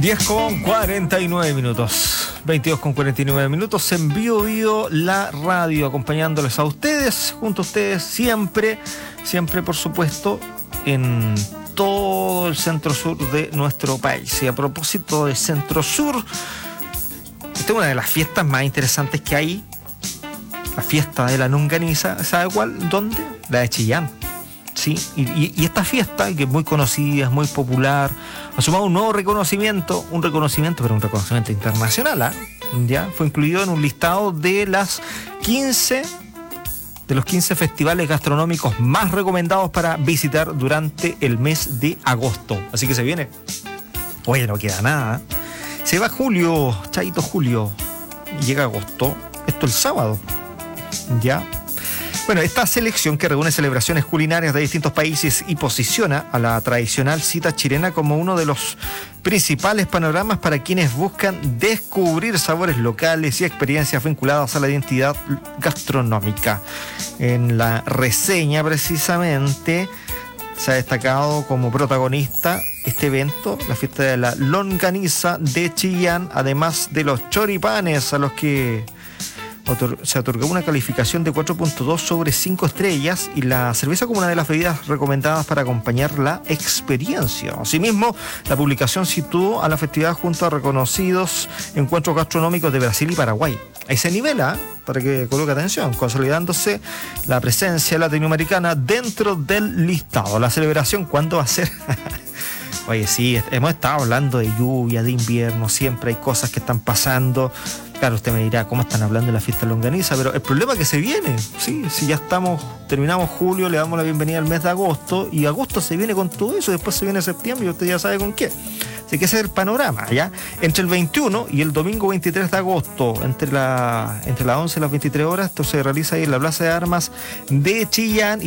10:49. 22:49 en Bio la radio, acompañándoles a ustedes, junto a ustedes, siempre, por supuesto, en todo el centro-sur de nuestro país. Y a propósito de centro-sur, esta es una de las fiestas más interesantes que hay, la fiesta de la longaniza. ¿Sabe cuál? ¿Dónde? La de Chillán. Sí, y esta fiesta, que es muy conocida, es muy popular, ha sumado un nuevo reconocimiento, pero un reconocimiento internacional, ya fue incluido en un listado de los 15 festivales gastronómicos más recomendados para visitar durante el mes de agosto. Así que se viene. Oye, no queda nada. Se va julio, chaito julio, y llega agosto. Esto el sábado, ya. Bueno, esta selección, que reúne celebraciones culinarias de distintos países y posiciona a la tradicional cita chilena como uno de los principales panoramas para quienes buscan descubrir sabores locales y experiencias vinculadas a la identidad gastronómica. En la reseña, precisamente, se ha destacado como protagonista este evento, la fiesta de la longaniza de Chillán, además de los choripanes, a los que se otorgó una calificación de 4.2 sobre 5 estrellas, y la cerveza como una de las bebidas recomendadas para acompañar la experiencia. Asimismo, la publicación situó a la festividad junto a reconocidos encuentros gastronómicos de Brasil y Paraguay. Ahí se nivela, para que coloque atención, consolidándose la presencia latinoamericana dentro del listado. La celebración, ¿cuándo va a ser? Oye, sí, hemos estado hablando de lluvia, de invierno, siempre hay cosas que están pasando. Claro, usted me dirá, ¿cómo están hablando de la fiesta longaniza? Pero el problema es que se viene, sí, si ya terminamos julio, le damos la bienvenida al mes de agosto, y agosto se viene con todo eso, después se viene septiembre y usted ya sabe con qué. Así que ese es el panorama, ¿ya? Entre el 21 y el domingo 23 de agosto, entre las 11 y las 23 horas, esto se realiza ahí en la Plaza de Armas de Chillán.